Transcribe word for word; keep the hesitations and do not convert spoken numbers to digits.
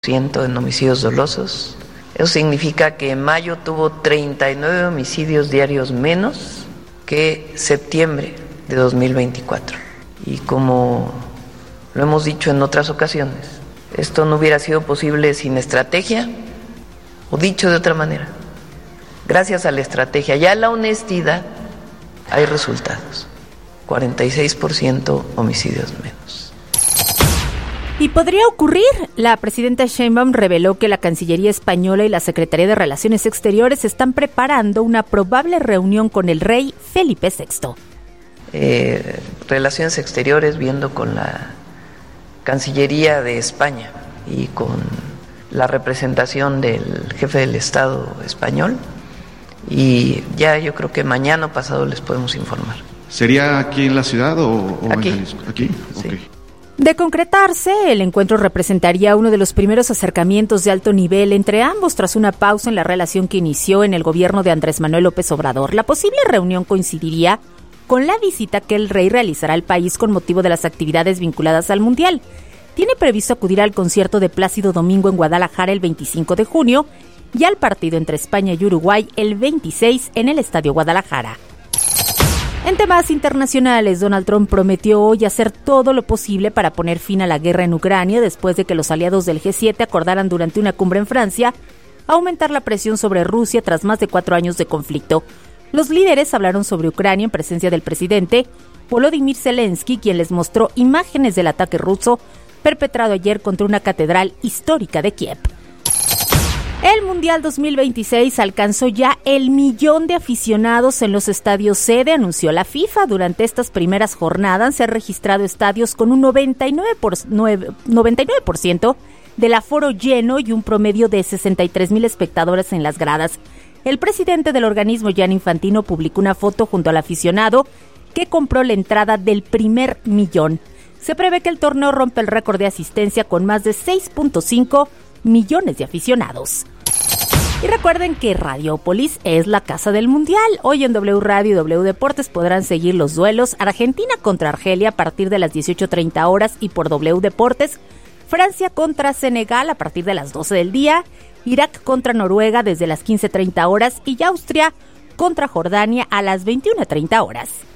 en homicidios dolosos. Eso significa que en mayo tuvo treinta y nueve homicidios diarios menos que septiembre de dos mil veinticuatro. Y como lo hemos dicho en otras ocasiones, esto no hubiera sido posible sin estrategia, o dicho de otra manera, gracias a la estrategia y a la honestidad hay resultados. cuarenta y seis por ciento homicidios menos. Y podría ocurrir. La presidenta Sheinbaum reveló que la Cancillería española y la Secretaría de Relaciones Exteriores están preparando una probable reunión con el rey Felipe sexto. Eh, Relaciones Exteriores viendo con la Cancillería de España y con la representación del jefe del Estado español, y ya yo creo que mañana o pasado les podemos informar. ¿Sería aquí en la ciudad o, o aquí? En Jalisco? Aquí, sí. Okay. De concretarse, el encuentro representaría uno de los primeros acercamientos de alto nivel entre ambos tras una pausa en la relación que inició en el gobierno de Andrés Manuel López Obrador. La posible reunión coincidiría con la visita que el rey realizará al país con motivo de las actividades vinculadas al Mundial. Tiene previsto acudir al concierto de Plácido Domingo en Guadalajara el veinticinco de junio y al partido entre España y Uruguay el veintiséis en el Estadio Guadalajara. En temas internacionales, Donald Trump prometió hoy hacer todo lo posible para poner fin a la guerra en Ucrania después de que los aliados del G siete acordaran durante una cumbre en Francia aumentar la presión sobre Rusia tras más de cuatro años de conflicto. Los líderes hablaron sobre Ucrania en presencia del presidente Volodymyr Zelensky, quien les mostró imágenes del ataque ruso perpetrado ayer contra una catedral histórica de Kiev. El Mundial dos mil veintiséis alcanzó ya el millón de aficionados en los estadios sede, anunció la FIFA. Durante estas primeras jornadas se han registrado estadios con un noventa y nueve por ciento del aforo lleno y un promedio de sesenta y tres mil espectadores en las gradas. El presidente del organismo, Gianni Infantino, publicó una foto junto al aficionado que compró la entrada del primer millón. Se prevé que el torneo rompe el récord de asistencia con más de seis punto cinco millones de aficionados. Y recuerden que Radiopolis es la casa del Mundial. Hoy en W Radio y W Deportes podrán seguir los duelos Argentina contra Argelia a partir de las dieciocho treinta horas y por W Deportes Francia contra Senegal a partir de las doce del día, Irak contra Noruega desde las quince treinta horas y Austria contra Jordania a las veintiuna treinta horas.